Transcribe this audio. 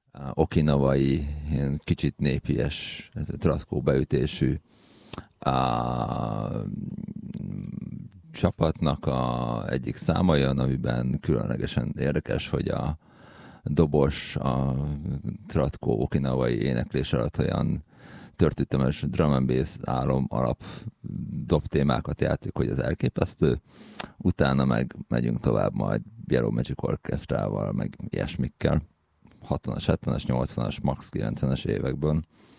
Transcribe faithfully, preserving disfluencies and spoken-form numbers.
okinawai, ilyen kicsit népies, trackó beütésű a csapatnak a egyik száma jön, amiben különlegesen érdekes, hogy a dobos a Tratko okinawai éneklés alatt olyan történetes drum and bass álom alap dobtémákat játszik, hogy az elképesztő. Utána meg megyünk tovább majd Yellow Magic Orchestrával, meg ilyesmikkel. hatvanas, hetvenes, nyolcvanas, max kilencvenes évekből.